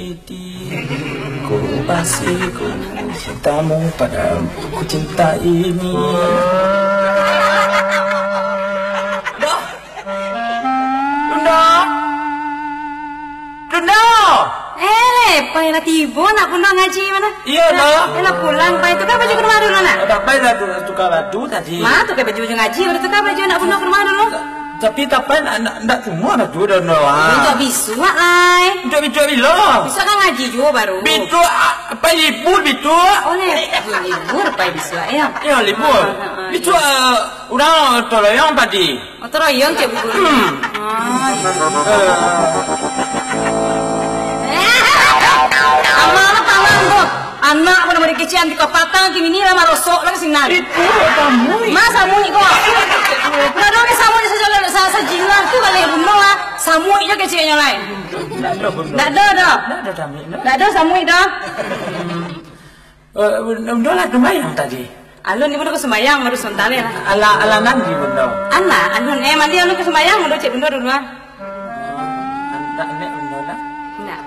menyakiti. Ku pasti ku cintamu padamu, ku cinta ini. Pai nak tibo nak pulang ngaji mana? Iya dah. Nak pulang pai tukar baju ke rumah dulu nak. Pai dah tukar baju tadi. Mah tukar baju ngaji udah tukar baju nak pulang ke rumah dulu. Tapi tak nak semua dah tu dah no. Untuk bisu lah. Untuk bisu bila? Bisu kan ngaji juga baru. Bisu pai libur bisu. Oh ni libur pai bisu ya. Ya libur. Bisu orang toroyong tadi. Oh toroyong cik buku. Amal tangan tu. Anak pun ada kecian di kapatan di ini lama rosok lagi sinar. Itu kamu. Masa mui kau. Kalau ni samu ni saja jingan tu kalau bunuh lah. Samu itu keciannya lain. Tak ada samu itu. Bunuh lah kemayang tadi. Alun ni bunuh ke semayang harus sontale lah. Ala nanti bunuh. Alun mandi alun ke semayang bunuh cek bunuh dulu lah. Anda nek bunuh lah. Nak.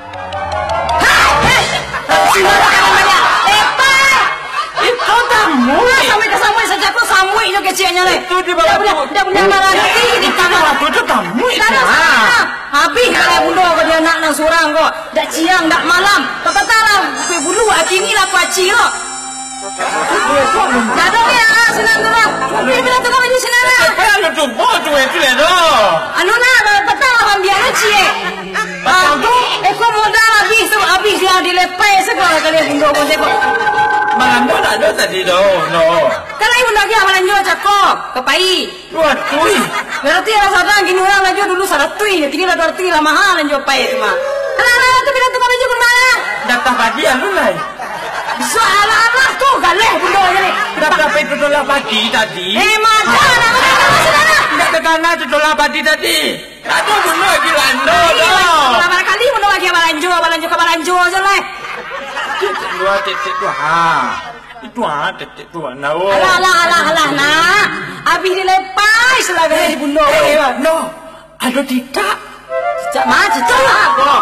Itu tamu. Sampai ke samui saja aku samui itu kecilnya le. Itu di bawah tu. Dia punya barang di kamar itu tamu. Habis kalau bulu kau dia nak surang kau. Dak siang dak malam. Papa tahu pe bulu akini lah kuaci lo. Dak ada ya senang tu lah. Tapi bila tu kau di sana lah. Anu tu bos tu itu le do. Anu lah betul lah biar cie. Kau modal habis dia dilepas segala kali bulu kau sebab. Malam tu tak ada tadi do. No. Kalau ibu nak dia malam jual cakap kepai. Dua tui. Berarti lah saudara gini orang laju dulu 100 tui, kini lah 200 lah mahal lanjut pai itu mah. Alah tu bila tu kau baju kemana? Datang pagi anu lah. Bisa alah tu galeh bunda ni. Datang apa itu dolar pagi tadi? Mana nak ke kana itu dolar pagi tadi. Ada bunda di lando do. Berapa kali bunda lagi balanjo je lah. Dua titik tu itu titik tu nau. Alah nak. Habis dilepas lagi di bunda. No. Ada tidak. Cak mah cak lah.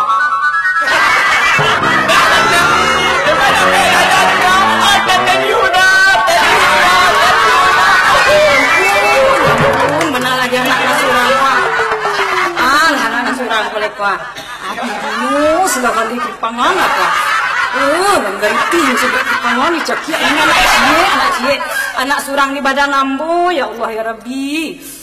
Benar lagi anak surang kau. Anak surang boleh kau. Aduh, sudah kali kepangan apa? Ganti sebab kepangan ni cakap anak cie. Anak surang di badan ambo, ya Allah ya Rabbi.